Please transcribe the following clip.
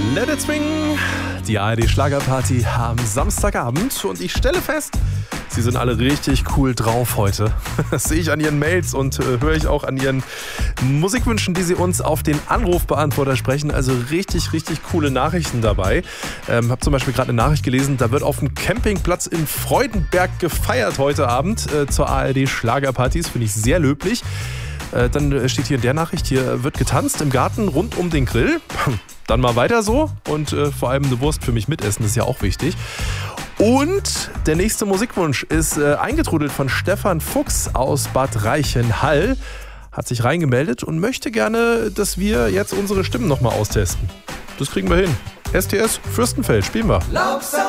Let It Swing, die ARD-Schlagerparty am Samstagabend. Und ich stelle fest, Sie sind alle richtig cool drauf heute. Das sehe ich an Ihren Mails und höre ich auch an Ihren Musikwünschen, die Sie uns auf den Anrufbeantworter sprechen. Also richtig, richtig coole Nachrichten dabei. Habe zum Beispiel gerade eine Nachricht gelesen, da wird auf dem Campingplatz in Freudenberg gefeiert heute Abend zur ARD-Schlagerparty. Das finde ich sehr löblich. Dann steht hier in der Nachricht, hier wird getanzt im Garten rund um den Grill. Dann mal weiter so und vor allem eine Wurst für mich mitessen, das ist ja auch wichtig. Und der nächste Musikwunsch ist eingetrudelt von Stefan Fuchs aus Bad Reichenhall. Hat sich reingemeldet und möchte gerne, dass wir jetzt unsere Stimmen nochmal austesten. Das kriegen wir hin. STS Fürstenfeld spielen wir.